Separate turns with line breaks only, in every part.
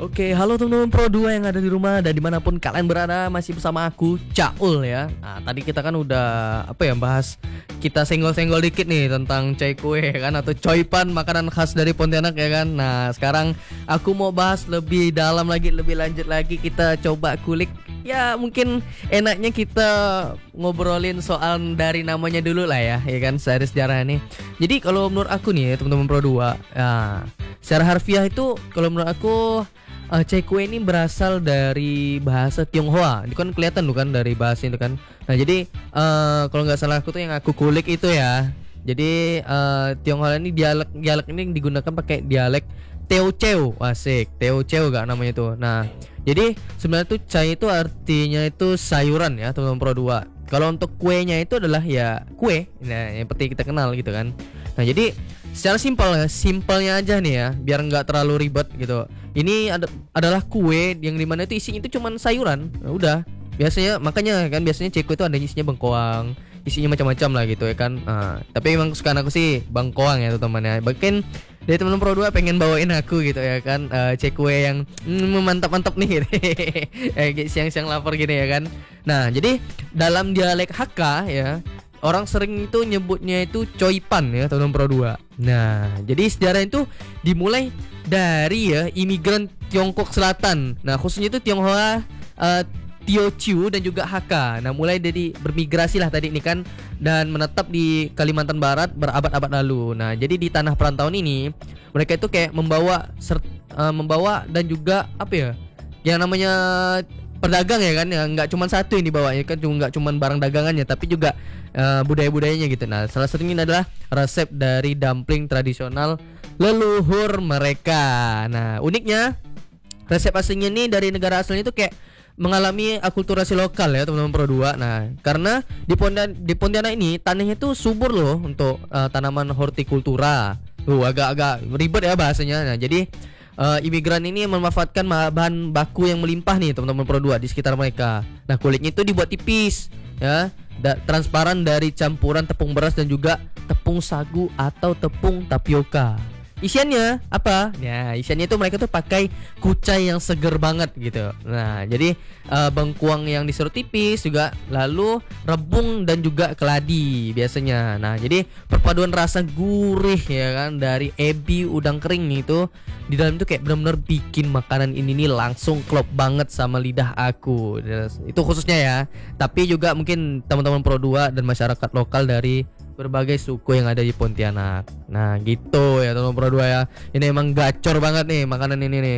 Oke, halo teman-teman Pro 2 yang ada di rumah dan dimanapun kalian berada, masih bersama aku Caul ya. Nah, tadi kita kan udah bahas, kita senggol-senggol dikit nih tentang coy kue kan, atau coipan, makanan khas dari Pontianak ya kan. Nah, sekarang aku mau bahas lebih dalam lagi, lebih lanjut lagi, kita coba kulik. Ya mungkin enaknya kita ngobrolin soal dari namanya dulu lah ya kan, sejarah ini. Jadi kalau menurut aku nih teman-teman Pro 2, ya, secara harfiah itu kalau menurut aku cai kue ini berasal dari bahasa Tionghoa. Itu kan kelihatan tuh kan dari bahasa itu kan. Nah jadi kalau nggak salah aku tuh yang aku kulik itu ya. Jadi Tionghoa ini dialek ini digunakan pakai dialek Teochew. Asik, Teochew gak namanya tuh. Nah jadi sebenarnya tuh cai itu artinya itu sayuran ya teman-teman Pro 2. Kalau untuk kuenya itu adalah ya kue. Nah yang penting kita kenal gitu kan. Nah jadi secara simpelnya aja nih ya, biar nggak terlalu ribet gitu. Ini adalah kue yang dimana itu isinya itu cuman sayuran. Nah, udah. Biasanya makanya kan biasanya ceko itu ada isinya bengkoang, isinya macam-macam lah gitu ya kan. Tapi emang kesukaan aku sih bengkoang ya teman-teman ya. Bahkan dari teman-teman Pro 2 pengen bawain aku gitu ya kan, ceko yang mantap-mantap nih gitu. Siang-siang lapar gini ya kan. Nah, jadi dalam dialek Hakka ya, orang sering itu nyebutnya itu coipan ya teman-teman Pro 2. Nah, jadi sejarah itu dimulai dari ya imigran Tiongkok Selatan. Nah, khususnya itu Tionghoa, Teochew dan juga Hakka. Nah, mulai dari bermigrasi lah tadi ini kan, dan menetap di Kalimantan Barat berabad-abad lalu. Nah, jadi di tanah perantauan ini mereka itu kayak membawa dan juga yang namanya pedagang ya kan, ya nggak cuma satu yang dibawa ya kan, nggak cuma barang dagangannya tapi juga budaya-budayanya gitu. Nah, salah satunya ini adalah resep dari dumpling tradisional leluhur mereka. Nah, uniknya resep aslinya ini dari negara asalnya itu kayak mengalami akulturasi lokal ya teman-teman Pro 2. Nah, karena di Pontianak ini tanahnya itu subur loh untuk tanaman hortikultura. Agak-agak ribet ya bahasanya. Nah, jadi imigran ini memanfaatkan bahan baku yang melimpah nih teman-teman Pro 2 di sekitar mereka. Nah, kulitnya itu dibuat tipis ya, transparan dari campuran tepung beras dan juga tepung sagu atau tepung tapioka. Isiannya apa? Ya, isiannya itu mereka tuh pakai kucai yang seger banget gitu. Nah, jadi bengkuang yang diserut tipis juga, lalu rebung dan juga keladi biasanya. Nah, jadi perpaduan rasa gurih ya kan dari ebi udang kering itu di dalam itu kayak benar-benar bikin makanan ini nih langsung klop banget sama lidah aku. Itu khususnya ya. Tapi juga mungkin teman-teman Pro 2 dan masyarakat lokal dari berbagai suku yang ada di Pontianak. Nah gitu ya teman-teman Pro 2 ya. Ini emang gacor banget nih makanan ini nih.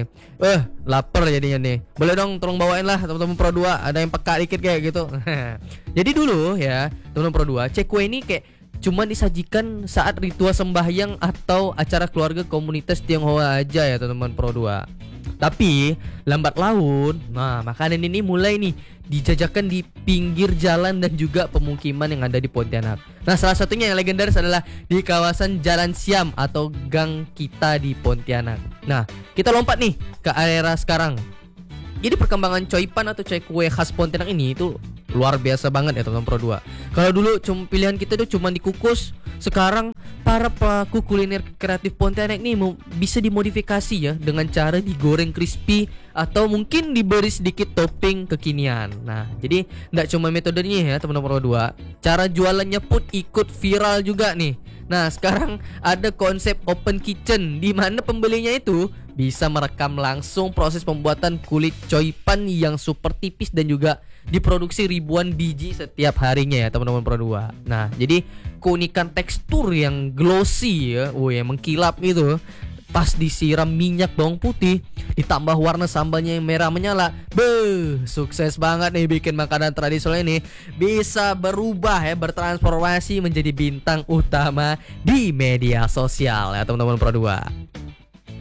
Lapar jadinya nih. Boleh dong tolong bawain lah teman-teman Pro 2. Ada yang peka dikit kayak gitu. Jadi dulu ya teman-teman Pro 2, cek kue ini kayak cuma disajikan saat ritual sembahyang atau acara keluarga komunitas Tionghoa aja ya teman-teman Pro 2. Tapi lambat laun, nah makanan ini mulai nih dijajakan di pinggir jalan dan juga pemukiman yang ada di Pontianak. Nah, salah satunya yang legendaris adalah di kawasan Jalan Siam atau Gang Kita di Pontianak. Nah, kita lompat nih ke era sekarang. Jadi perkembangan coipan atau cai kue khas Pontianak ini itu luar biasa banget ya teman-teman Pro 2. Kalau dulu pilihan kita itu cuma dikukus, sekarang para pelaku kuliner kreatif Pontianak ini bisa dimodifikasi ya dengan cara digoreng crispy atau mungkin diberi sedikit topping kekinian. Nah, jadi nggak cuma metodenya ya teman-teman Pro 2, cara jualannya pun ikut viral juga nih. Nah, sekarang ada konsep open kitchen di mana pembelinya itu bisa merekam langsung proses pembuatan kulit coipan yang super tipis dan juga diproduksi ribuan biji setiap harinya ya teman-teman Pro 2. Nah, jadi keunikan tekstur yang glossy ya, yang mengkilap gitu, pas disiram minyak bawang putih, ditambah warna sambalnya yang merah menyala. Sukses banget nih bikin makanan tradisional ini bisa berubah ya, bertransformasi menjadi bintang utama di media sosial ya teman-teman Pro 2.